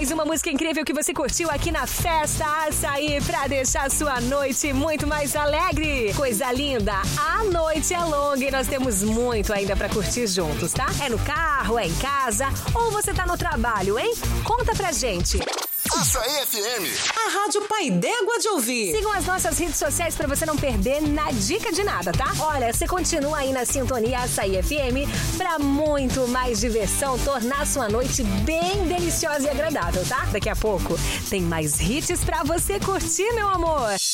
mais uma música incrível que você curtiu aqui na Festa Açaí pra deixar sua noite muito mais alegre. Coisa linda, a noite é longa e nós temos muito ainda pra curtir juntos, tá? É no carro, é em casa ou você tá no trabalho, hein? Conta pra gente. Açaí FM. A Rádio Pai d'Égua de ouvir. Sigam as nossas redes sociais pra você não perder na dica de nada, tá? Olha, você continua aí na sintonia Açaí FM pra muito mais diversão, tornar sua noite bem deliciosa e agradável, tá? Daqui a pouco tem mais hits pra você curtir, meu amor.